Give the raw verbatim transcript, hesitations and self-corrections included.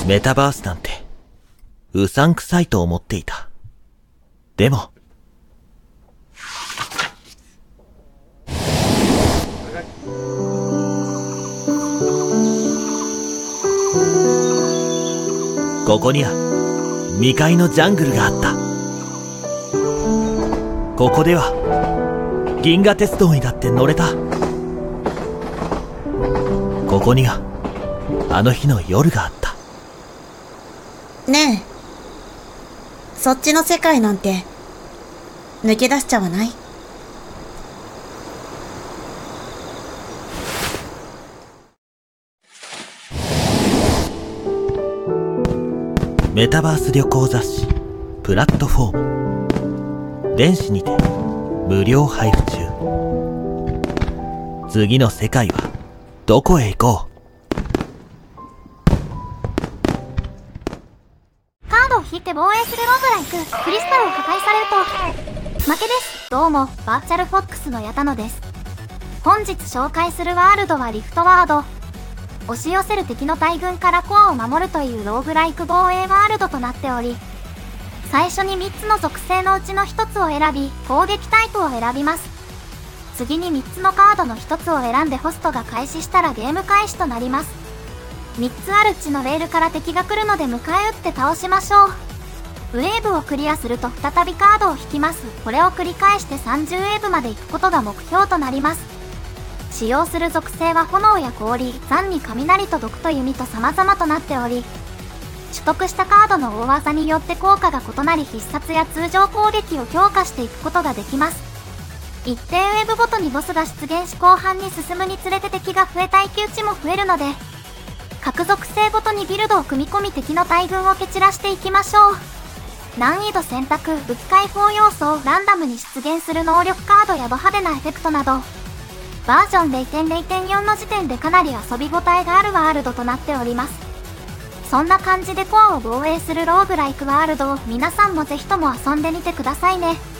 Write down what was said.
メタバースなんて、うさんくさいと思っていた。でも、ここには未開のジャングルがあった。ここでは銀河鉄道にだって乗れた。ここにはあの日の夜があった。 ねえ、そっちの世界なんて抜け出しちゃわない？ メタバース旅行雑誌プラットフォーム、電子にて無料配布中。次の世界はどこへ行こう。 カードを引いて防衛するログライク、クリスタルを破壊されると負けです。どうもバーチャルフォックスの矢田野です。本日紹介するワールドはリフトワード。押し寄せる敵の大軍からコアを守るというローグライク防衛ワールドとなっており、最初にみっつの属性のうちのひとつを選び攻撃タイプを選びます。次にみっつのカードのひとつを選んでホストが開始したらゲーム開始となります。みっつあるうちのレールから敵が来るので迎え撃って倒しましょう。ウェーブをクリアすると再びカードを引きます。これを繰り返してさんじゅうウェーブまで行くことが目標となります。使用する属性は炎や氷、残に雷と毒と弓と様々となっており、取得したカードの大技によって効果が異なり必殺や通常攻撃を強化していくことができます。一定ウェーブごとにボスが出現し後半に進むにつれて敵が増え耐久値も増えるので、各属性ごとにビルドを組み込み敵の大軍を蹴散らしていきましょう。難易度選択、武器解放要素をランダムに出現する能力カードやド派手なエフェクトなど、バージョン ゼロてんゼロてんよん の時点でかなり遊び応えがあるワールドとなっております。そんな感じでコアを防衛するローグライクワールドを皆さんもぜひとも遊んでみてくださいね。